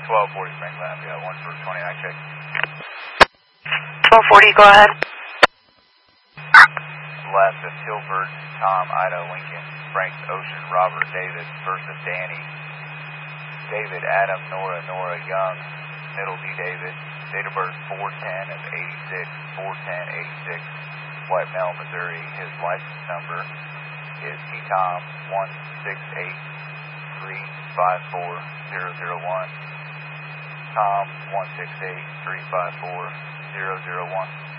1240 Franklin Ave, yeah, 1 for 29 check. 1240, go ahead. Left of Tilford, Tom, Ida, Lincoln, Frank, Ocean, Robert, David, first of Danny, David, Adam, Nora, Young, middle D, David, date of birth 410 of 86, 410-86, White Male, Missouri. His license number is T-Tom 168354001, Tom 168354001.